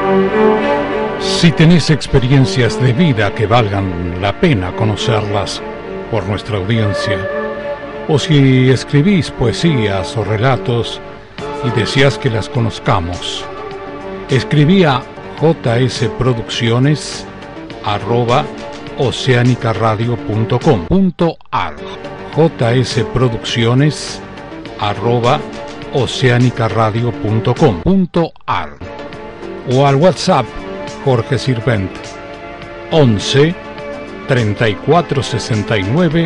Si tenés experiencias de vida que valgan la pena conocerlas por nuestra audiencia, o si escribís poesías o relatos y deseas que las conozcamos, escribí a jsproducciones@oceanicaradio.com.ar, jsproducciones@oceanicaradio.com.ar, o al WhatsApp Jorge Sirvent 11 34 69